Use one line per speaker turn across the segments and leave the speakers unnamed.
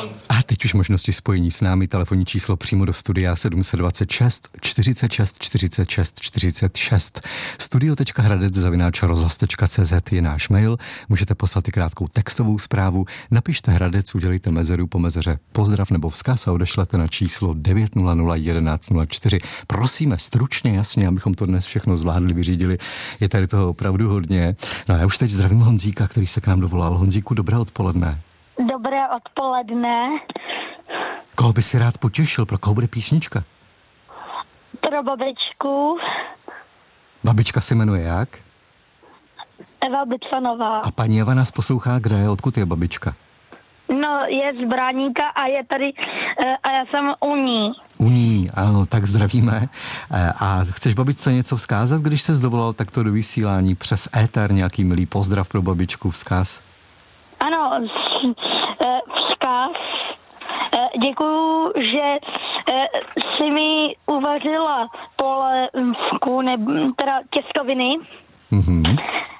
A teď už možnosti spojení s námi, telefonní číslo přímo do studia 726 46 46 46. studio.hradec@rozhlas.cz je náš mail, můžete poslat i krátkou textovou zprávu, napište Hradec, udělejte mezeru po mezeře pozdrav nebo vzkaz a odešlete na číslo 900 1104. Prosíme stručně, jasně, abychom to dnes všechno zvládli, vyřídili, je tady toho opravdu hodně. No a já už teď zdravím Honzíka, který se k nám dovolal. Honzíku, dobré odpoledne.
Dobré odpoledne.
Koho by si rád potěšil? Pro koho bude písnička?
Pro babičku.
Babička se jmenuje jak?
Eva Bitvanová.
A paní Eva nás poslouchá, kde je? Odkud je babička?
No, je z Bráníka a je tady, a já jsem u ní.
U ní, ano, tak zdravíme. A chceš babičce něco vzkázat, když se dovolal takto do vysílání přes éter, nějaký milý pozdrav pro babičku, vzkaz?
Ano, vzkaz. Děkuju, že jsi mi uvařila polévku, teda těstoviny.
Mhm.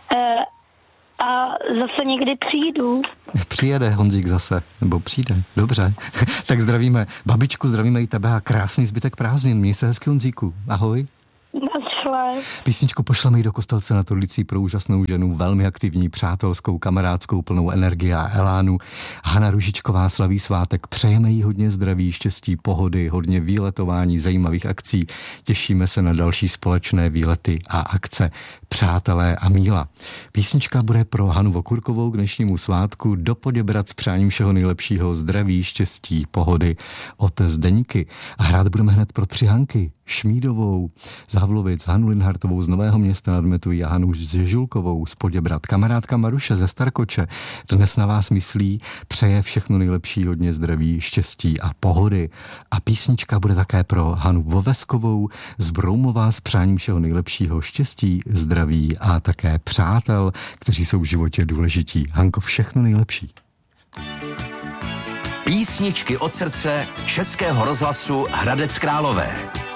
A zase někdy přijdu.
Přijede Honzík zase, nebo přijde, dobře. Tak zdravíme babičku, zdravíme i tebe a krásný zbytek prázdnin. Měj se hezky, Honzíku. Ahoj. Písničku pošleme jí do Kostelce nad Orlicí pro úžasnou ženu, velmi aktivní, přátelskou, kamarádskou, plnou energie a elánu. Hana Ružičková slaví svátek, přejeme jí hodně zdraví, štěstí, pohody, hodně výletování, zajímavých akcí. Těšíme se na další společné výlety a akce. Přátelé a Míla. Písnička bude pro Hanu Vokurkovou k dnešnímu svátku do Poděbrad s přáním všeho nejlepšího, zdraví, štěstí, pohody od Zdeňky. A hrát budeme hned pro 3 Hanky. Šmídovou z Havlovic, Hanu Linhartovou z Nového Města nad Metují a Hanu Žežulkovou z Poděbrad. Kamarádka Maruše ze Starkoče dnes na vás myslí, přeje všechno nejlepší, hodně zdraví, štěstí a pohody. A písnička bude také pro Hanu Voveskovou z Broumova s přáním všeho nejlepšího, štěstí, zdraví a také přátel, kteří jsou v životě důležití. Hanko, všechno nejlepší.
Písničky od srdce Českého rozhlasu Hradec Králové.